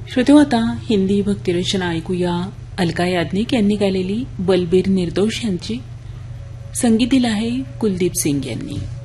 श्रोतेहो, आता हिंदी भक्तिरचना ऐकूया. अलका याज्ञिक यांनी गायलेली बलबीर निर्दोष यांची. संगीत दिलं आहे कुलदीप सिंग यांनी.